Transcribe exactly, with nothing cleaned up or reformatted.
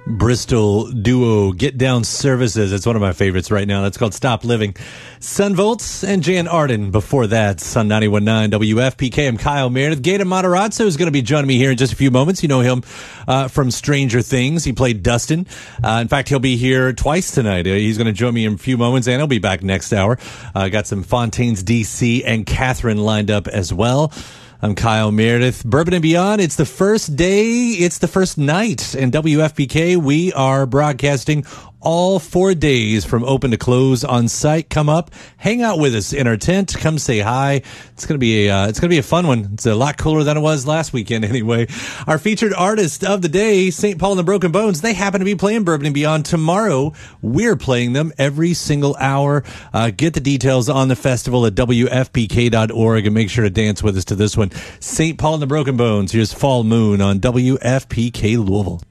Bristol duo Get Down Services. It's one of my favorites right now. That's called Stop Living. Sun Volts and Jan Arden. Before that, Sun ninety-one point nine W F P K. I'm Kyle Meredith. Gator Matarazzo is going to be joining me here in just a few moments. You know him uh, from Stranger Things. He played Dustin. Uh, in fact, he'll be here twice tonight. Uh, he's going to join me in a few moments, and he'll be back next hour. Uh, got some Fontaines D C and Catherine lined up as well. I'm Kyle Meredith. Bourbon and Beyond, it's the first day, it's the first night in W F P K. We are broadcasting all four days from open to close on site. Come up, hang out with us in our tent. Come say hi. It's gonna be a uh, it's gonna be a fun one. It's a lot cooler than it was last weekend, anyway. Our featured artist of the day, Saint Paul and the Broken Bones. They happen to be playing Bourbon and Beyond tomorrow. We're playing them every single hour. Uh, get the details on the festival at W F P K dot org and make sure to dance with us to this one. Saint Paul and the Broken Bones. Here's Fall Moon on W F P K Louisville.